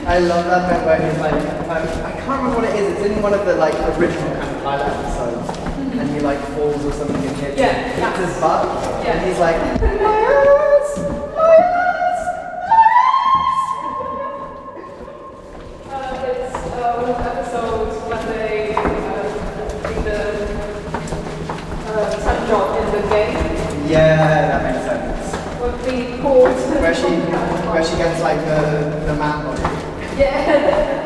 I love that bit where he's like, I can't remember what it is. It's in one of the like original kind of pilot episodes, and he like falls or something and hits his butt, and he's like, my ass, my ass, my ass. It's one of the episodes when they do the sun job in the game. Yeah, that makes sense. With the port. Where she gets like the man body. Yeah.